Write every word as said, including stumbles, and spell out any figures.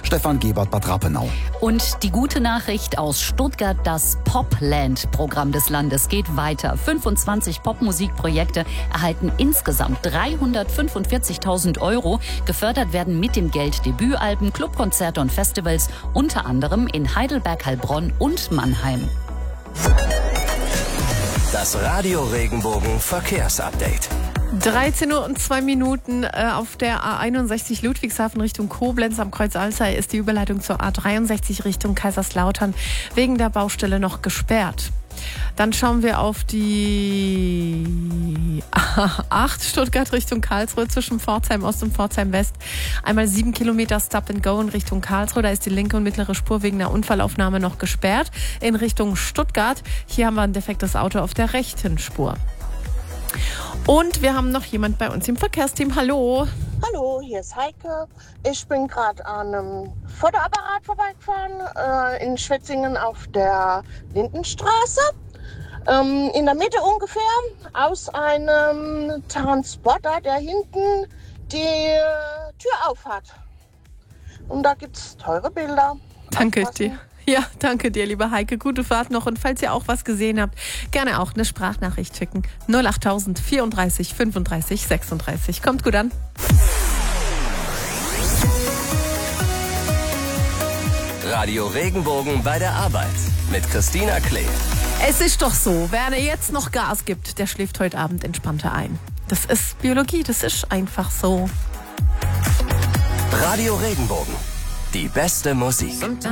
Stefan Gebert, Bad Rappenau. Und die gute Nachricht aus Stuttgart, das Popland-Programm des Landes geht weiter. fünfundzwanzig Popmusikprojekte erhalten insgesamt dreihundertfünfundvierzigtausend Euro. Gefördert werden mit dem Geld Debütalben, Clubkonzerte und Festivals, unter anderem in Heidelberg, Heilbronn und Mannheim. Das Radio Regenbogen Verkehrsupdate. dreizehn Uhr und zwei Minuten äh, auf der A einundsechzig Ludwigshafen Richtung Koblenz am Kreuz Alzey ist die Überleitung zur A dreiundsechzig Richtung Kaiserslautern wegen der Baustelle noch gesperrt. Dann schauen wir auf die A acht Stuttgart Richtung Karlsruhe zwischen Pforzheim Ost und Pforzheim West. Einmal sieben Kilometer Stop and Go in Richtung Karlsruhe. Da ist die linke und mittlere Spur wegen einer Unfallaufnahme noch gesperrt. In Richtung Stuttgart. Hier haben wir ein defektes Auto auf der rechten Spur. Und wir haben noch jemand bei uns im Verkehrsteam. Hallo. Hallo, hier ist Heike. Ich bin gerade an einem Fotoapparat vorbeigefahren äh, in Schwetzingen auf der Lindenstraße. Ähm, in der Mitte ungefähr aus einem Transporter, der hinten die äh, Tür auf hat. Und da gibt es teure Bilder. Danke Aufpassen. dir. Ja, danke dir, liebe Heike. Gute Fahrt noch. Und falls ihr auch was gesehen habt, gerne auch eine Sprachnachricht schicken. null achttausend vierunddreißig fünfunddreißig sechsunddreißig. Kommt gut an. Radio Regenbogen bei der Arbeit mit Christina Klee. Es ist doch so, wer jetzt noch Gas gibt, der schläft heute Abend entspannter ein. Das ist Biologie, das ist einfach so. Radio Regenbogen. Die beste Musik.